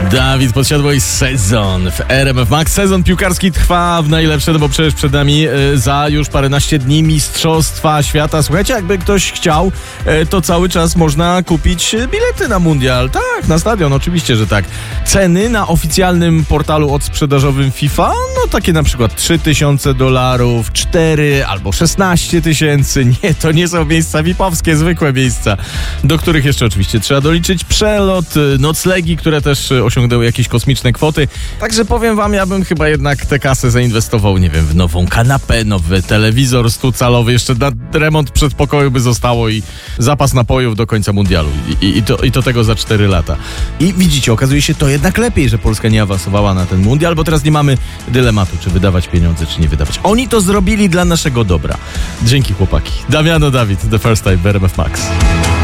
Dawid Podsiadło i Sezon w RMF Max. Sezon piłkarski trwa w najlepsze, no bo przecież przed nami za już paręnaście dni Mistrzostwa Świata. Słuchajcie, jakby ktoś chciał, to cały czas można kupić bilety na mundial. Tak, na stadion, oczywiście, że tak. Ceny na oficjalnym portalu odsprzedażowym FIFA, no takie na przykład $3000, 4 albo 16 000. Nie, to nie są miejsca VIP-owskie, zwykłe miejsca, do których jeszcze oczywiście trzeba doliczyć przelot, noclegi, które też osiągnęły jakieś kosmiczne kwoty. Także powiem wam, ja bym chyba jednak tę kasę zainwestował, nie wiem, w nową kanapę, nowy telewizor 100-calowy, jeszcze na remont przedpokoju by zostało i zapas napojów do końca mundialu. I to tego za 4 lata. I widzicie, okazuje się to jednak lepiej, że Polska nie awansowała na ten mundial, bo teraz nie mamy dylematu, czy wydawać pieniądze, czy nie wydawać. Oni to zrobili dla naszego dobra. Dzięki, chłopaki. Damiano, Dawid, The First Time, RMF Max.